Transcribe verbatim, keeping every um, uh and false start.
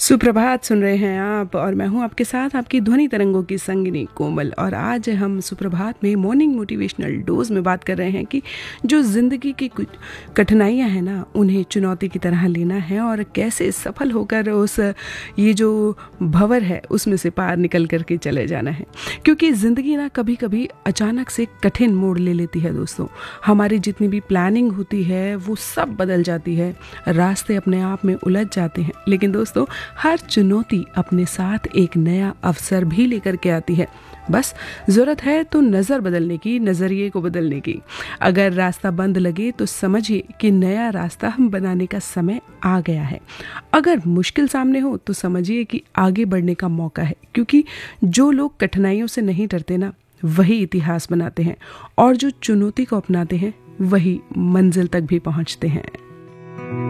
सुप्रभात सुन रहे हैं आप और मैं हूं आपके साथ आपकी ध्वनि तरंगों की संगिनी कोमल। और आज हम सुप्रभात में मॉर्निंग मोटिवेशनल डोज में बात कर रहे हैं कि जो ज़िंदगी की कुछ कठिनाइयां हैं ना, उन्हें चुनौती की तरह लेना है और कैसे सफल होकर उस ये जो भंवर है उसमें से पार निकल करके चले जाना है। क्योंकि ज़िंदगी ना कभी कभी अचानक से कठिन मोड़ ले लेती है दोस्तों। हमारी जितनी भी प्लानिंग होती है वो सब बदल जाती है, रास्ते अपने आप में उलझ जाते हैं। लेकिन दोस्तों, हर चुनौती अपने साथ एक नया अवसर भी लेकर के आती है। बस ज़रूरत है तो नज़र बदलने की, नज़रिए को बदलने की। अगर रास्ता बंद लगे तो समझिए कि नया रास्ता हम बनाने का समय आ गया है। अगर मुश्किल सामने हो तो समझिए कि आगे बढ़ने का मौका है। क्योंकि जो लोग कठिनाइयों से नहीं डरते ना, वही इतिहास बनाते हैं, और जो चुनौती को अपनाते हैं वही मंजिल तक भी पहुंचते हैं।